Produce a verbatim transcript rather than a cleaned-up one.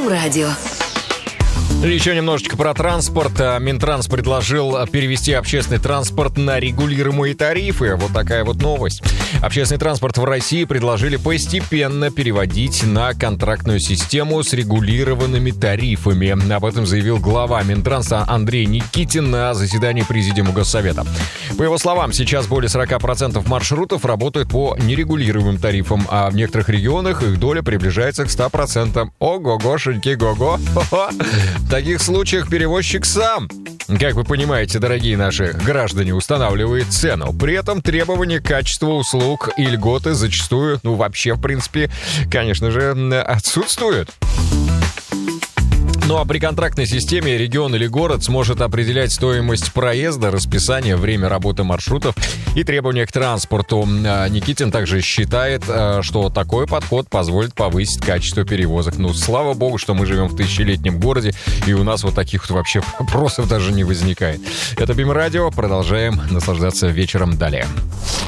М-радио. Еще немножечко про транспорт. Минтранс предложил перевести общественный транспорт на регулируемые тарифы. Вот такая вот новость. Общественный транспорт в России предложили постепенно переводить на контрактную систему с регулированными тарифами. Об этом заявил глава Минтранса Андрей Никитин на заседании Президиума Госсовета. По его словам, сейчас более сорок процентов маршрутов работают по нерегулируемым тарифам, а в некоторых регионах их доля приближается к ста процентам. Ого-гошеньки, го-го! В таких случаях перевозчик сам, как вы понимаете, дорогие наши граждане, устанавливает цену. При этом требования качества услуг и льготы зачастую, ну вообще, в принципе, конечно же, отсутствуют. Ну а при контрактной системе регион или город сможет определять стоимость проезда, расписание, время работы маршрутов и требования к транспорту. Никитин также считает, что такой подход позволит повысить качество перевозок. Ну, слава богу, что мы живем в тысячелетнем городе, и у нас вот таких вот вообще вопросов даже не возникает. Это БИМ Радио. Продолжаем наслаждаться вечером далее.